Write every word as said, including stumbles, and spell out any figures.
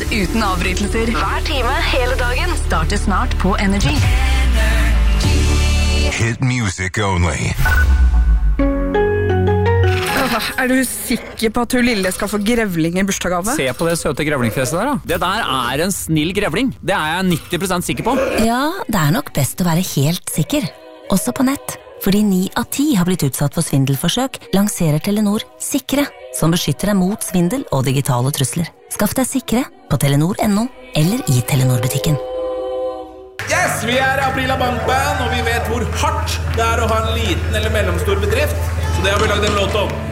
uten avbrytelser. Hver time, hele dagen. Starter snart på Energy. Hit music only. Er du sikker på at hun lille skal få grevling i bursdagsgave? Se på det søte grevlingfjeset der da. Det der er en snill grevling. Det er jeg nitti prosent sikker på. Ja, det er nok best å være helt sikker. Også på nett. Fordi ni av ti har blitt utsatt for svindelforsøk, lanserer Telenor Sikre, som beskytter deg mot svindel og digitale trusler. Skaff deg Sikre på telenor punktum no eller i Telenor-butikken. Yes, vi er Aprila Bankband, og vi vet hvor hardt det er å ha en liten eller mellomstor bedrift. Så det har vi lagd en låt om.